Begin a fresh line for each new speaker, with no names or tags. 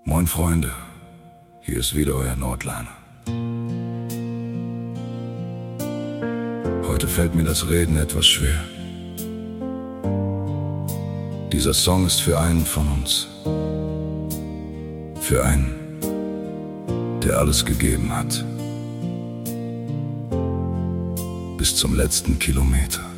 Moin Freunde, hier ist wieder euer Nordliner. Heute fällt mir das Reden etwas schwer. Dieser Song ist für einen von uns. Für einen, der alles gegeben hat. Bis zum letzten Kilometer.